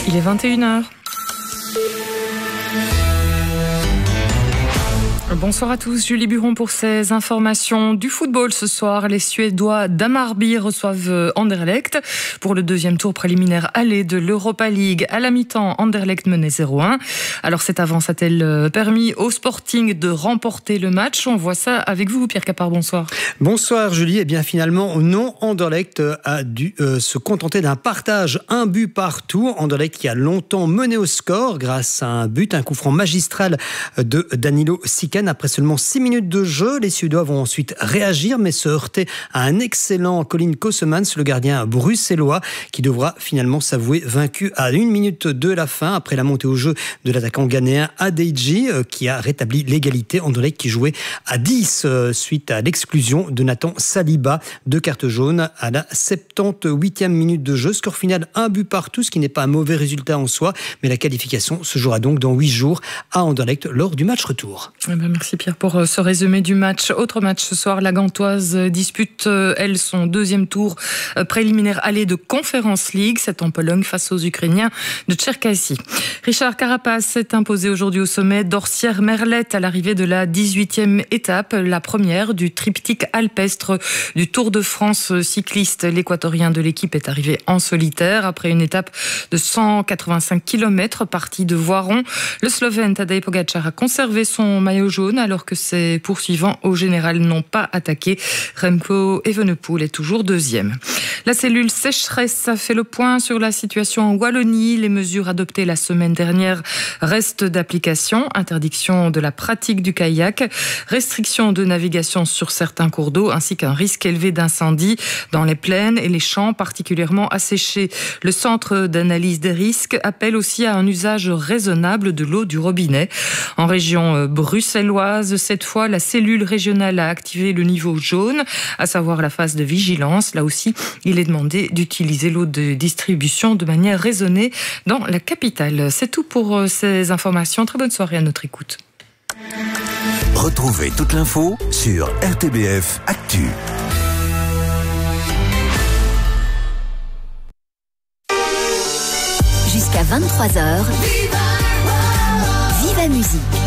Il est 21h. Bonsoir à tous, Julie Buron pour ces informations du football. Ce soir, les Suédois d'Hammarby reçoivent Anderlecht pour le deuxième tour préliminaire aller de l'Europa League. À la mi-temps, Anderlecht menait 0-1. Alors cette avance a-t-elle permis au Sporting de remporter le match? On voit ça avec vous, Pierre Capard, bonsoir. Bonsoir Julie, et bien finalement non, Anderlecht a dû se contenter d'un partage, un but partout. Anderlecht qui a longtemps mené au score grâce à un but, un coup franc magistral de Danilo Sikan. Après seulement 6 minutes de jeu, les Suédois vont ensuite réagir, mais se heurter à un excellent Colin Kossemans, le gardien bruxellois, qui devra finalement s'avouer vaincu à 1 minute de la fin, après la montée au jeu de l'attaquant ghanéen Adeji, qui a rétabli l'égalité. Anderlecht qui jouait à 10 suite à l'exclusion de Nathan Saliba, 2 cartes jaunes à la 78e minute de jeu. Score final, 1 but partout, ce qui n'est pas un mauvais résultat en soi, mais la qualification se jouera donc dans 8 jours à Anderlecht lors du match retour. Merci Pierre pour ce résumé du match. Autre match ce soir, la Gantoise dispute, elle, son deuxième tour préliminaire aller de Conference League. C'est en Pologne face aux Ukrainiens de Tcherkassy. Richard Carapaz s'est imposé aujourd'hui au sommet d'Orsières-Merlette à l'arrivée de la 18e étape, la première du triptyque alpestre du Tour de France cycliste. L'équatorien de l'équipe est arrivé en solitaire après une étape de 185 km partie de Voiron. Le Slovène Tadej Pogačar a conservé son maillot jaune alors que ses poursuivants au général n'ont pas attaqué. Remco Evenepoel est toujours deuxième. La cellule sécheresse a fait le point sur la situation en Wallonie. Les mesures adoptées la semaine dernière restent d'application. Interdiction de la pratique du kayak, restriction de navigation sur certains cours d'eau ainsi qu'un risque élevé d'incendie dans les plaines et les champs particulièrement asséchés. Le centre d'analyse des risques appelle aussi à un usage raisonnable de l'eau du robinet. En région bruxelloise, cette fois, la cellule régionale a activé le niveau jaune, à savoir la phase de vigilance. Là aussi, il est demandé d'utiliser l'eau de distribution de manière raisonnée dans la capitale. C'est tout pour ces informations. Très bonne soirée à notre écoute. Retrouvez toute l'info sur RTBF Actu. Jusqu'à 23h, Viva Musique.